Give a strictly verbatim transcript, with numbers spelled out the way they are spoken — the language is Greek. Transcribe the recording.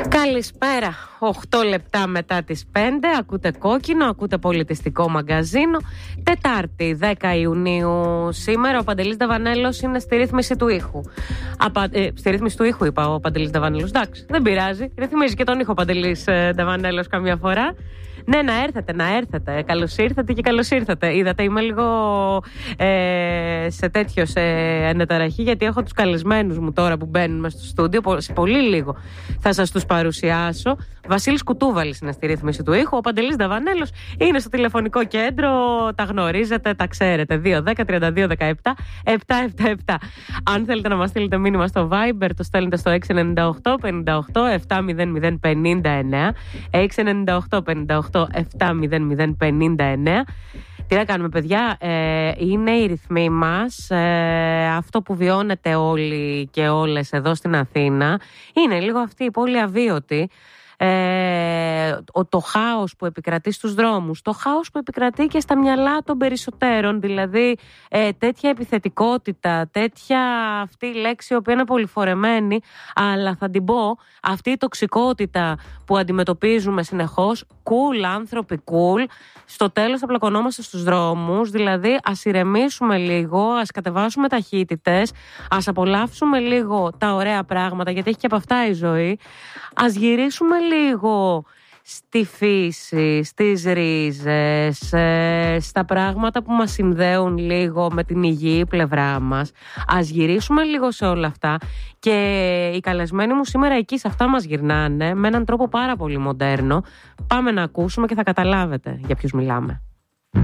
Καλησπέρα, οκτώ λεπτά μετά τις πέντε, ακούτε Κόκκινο, ακούτε Πολιτιστικό Μαγκαζίνο. Τετάρτη, δέκα Ιουνίου σήμερα, ο Παντελής Νταβανέλος είναι στη ρύθμιση του ήχου. Απα... Ε, στη ρύθμιση του ήχου είπα ο Παντελής Νταβανέλος, εντάξει, δεν πειράζει, ρυθμίζει και τον ήχο ο Παντελής ε, Νταβανέλος καμιά φορά. Ναι, να έρθετε, να έρθετε. Καλώς ήρθατε και καλώς ήρθατε. Είδατε, είμαι λίγο ε, σε τέτοιο σε αναταραχή, γιατί έχω τους καλεσμένους μου τώρα που μπαίνουν μέσα στο στούντιο. Σε πολύ λίγο θα σας τους παρουσιάσω. Βασίλης Κουτούβαλης είναι στη ρύθμιση του ήχου. Ο Παντελής Νταβανέλος είναι στο τηλεφωνικό κέντρο. Τα γνωρίζετε, τα ξέρετε. δύο δέκα τριάντα δύο δεκαεπτά επτακόσια εβδομήντα επτά. Αν θέλετε να μας στείλετε μήνυμα στο Viber, το στέλνετε στο έξι εννιά οκτώ πενήντα οκτώ επτά μηδέν μηδέν πενήντα εννέα. έξι εννιά οκτώ πενήντα οκτώ επτά μηδέν μηδέν πενήντα εννέα. Τι να κάνουμε, παιδιά, ε, είναι οι ρυθμοί μας, ε, αυτό που βιώνετε όλοι και όλες εδώ στην Αθήνα. Είναι λίγο αυτή η πόλη αβίωτη. Ε, το χάος που επικρατεί στους δρόμους, το χάος που επικρατεί και στα μυαλά των περισσότερων, δηλαδή ε, τέτοια επιθετικότητα, τέτοια αυτή η λέξη η οποία είναι πολυφορεμένη, αλλά θα την πω, αυτή η τοξικότητα που αντιμετωπίζουμε συνεχώς, cool άνθρωποι, cool, στο τέλος θα πλακωνόμαστε στους δρόμους, δηλαδή ας ηρεμήσουμε λίγο, ας κατεβάσουμε ταχύτητες, ας απολαύσουμε λίγο τα ωραία πράγματα, γιατί έχει και από αυτά η ζωή, ας γυρίσουμε λίγο στη φύση, στις ρίζες, στα πράγματα που μας συνδέουν λίγο με την υγιή πλευρά μας. Ας γυρίσουμε λίγο σε όλα αυτά και οι καλεσμένοι μου σήμερα εκεί σε αυτά μας γυρνάνε με έναν τρόπο πάρα πολύ μοντέρνο. Πάμε να ακούσουμε και θα καταλάβετε για ποιους μιλάμε.